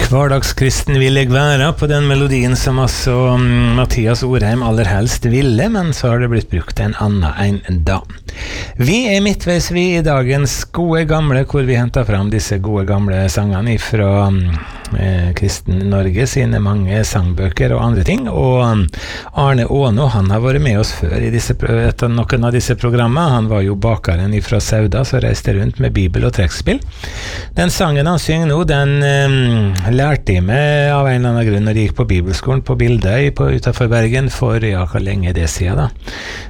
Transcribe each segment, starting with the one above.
Hverdagskristen vil jeg være på den melodien som altså Mathias Orheim aller helst ville, men så har det blitt brukt en annen en da. Vi midtveis i dagens gode gamle, hvor vi hentet fram disse gode gamle sangene fra Kristen Norge sine mange sangbøker og andre ting, og Arne Åno, han har vært med oss før i noen av disse programmene. Han var jo bakeren fra Sauda, så reiste rundt med bibel og trekkspill. Den sangen han synger nå, den lærte jeg meg av en eller annen grunn når jeg gikk på bibelskolen på Bildøy utenfor Bergen for, hvor lenge det siden da?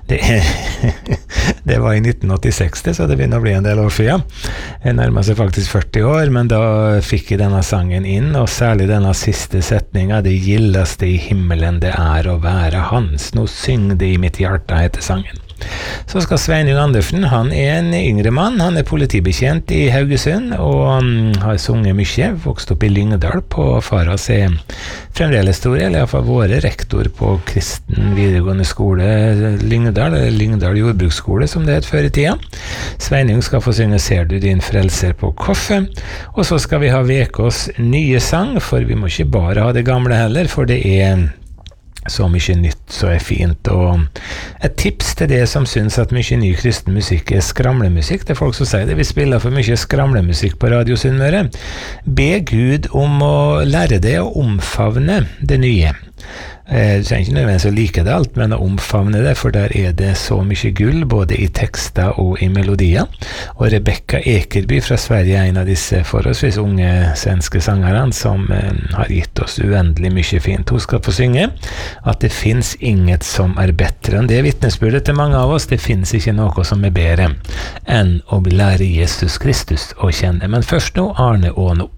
Det var i 1986, så det begynner å bli en del år siden. Jeg nærmer seg faktisk 40 år, men da fikk jeg denne sangen inn, og særlig denne siste setningen: det gildeste i himmelen det å være hans. Nå syng det i mitt hjerte, heter sangen. Så skal Sveinung Andersen, han en yngre mann, han politibetjent i Haugesund, og har sunget mye, vokst opp i Lyngdal på Faras fremdeles stor, eller i hvert fall våre rektor på Kristen videregående skole Lyngdal, eller Lyngdal jordbruksskole som det het før i tida. Sveinung skal få synge Ser du din frelser på koffe, og så skal vi ha vekås nye sang, for vi må ikke bare ha det gamle heller, for det så mye nytt så fint, og et tips til det som synes at mye ny kristen musikk skramlemusikk. Det folk som sier det, vi spiller for mye skramlemusikk på Radio Sunnmøre. Be Gud om å lære det å omfavne det nye. Du trenger ikke nødvendigvis å like det alt, men å omfavne det, for der det så mye gull, både i tekster og i melodier. Og Rebecca Ekerby fra Sverige en av disse forholdsvis unge svenske sangerne som har gitt oss uendelig mye fint. Hun skal få synge at det finnes inget som bedre enn det vitnesbyrdet til mange av oss. Det finnes ikke noe som bedre enn å lære Jesus Kristus å kjenne. Men først nå Arne Åno.